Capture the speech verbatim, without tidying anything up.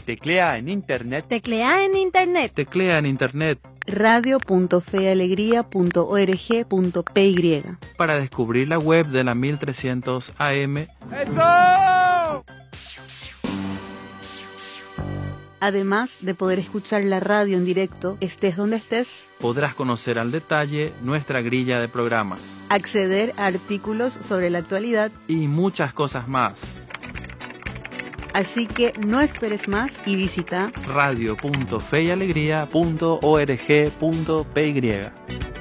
Teclea en internet. Teclea en internet. Teclea en internet. radio punto fe alegría punto org punto p y para descubrir la web de la mil trescientos A M. ¡Eso! Además de poder escuchar la radio en directo, estés donde estés, podrás conocer al detalle nuestra grilla de programas, acceder a artículos sobre la actualidad y muchas cosas más. Así que no esperes más y visita radio punto fe y alegría punto org punto p y.